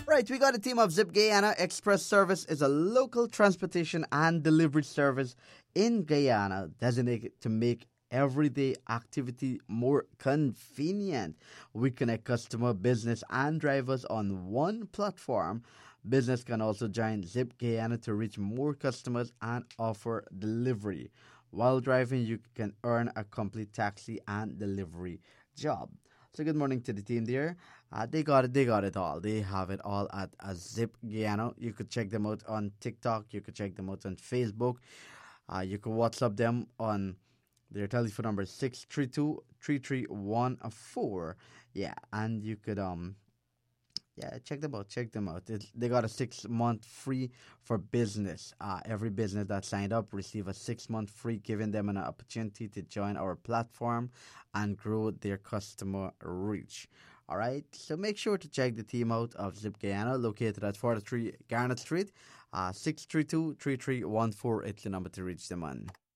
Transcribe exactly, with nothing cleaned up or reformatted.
Right, we got a team of Zip Guyana. Express Service is a local transportation and delivery service in Guyana designated to make everyday activity more convenient. We connect customer, business, and drivers on one platform. Business can also join Zip Guyana to reach more customers and offer delivery. While driving, you can earn a complete taxi and delivery job. So good morning to the team there. Uh, they got it. They got it all. They have it all at uh, Zip Guyana. You could check them out on TikTok. You could check them out on Facebook. Uh, you could WhatsApp them on their telephone number six three two, three three one four. Yeah, and you could um yeah, check them out. Check them out. It's, they got a six month free for business. Uh, every business that signed up receive a six month free, giving them an opportunity to join our platform and grow their customer reach. All right. So make sure to check the team out of Zip Guyana, located at forty-three Garnet Street. Uh, six three two, three three one four. It's the number to reach them on.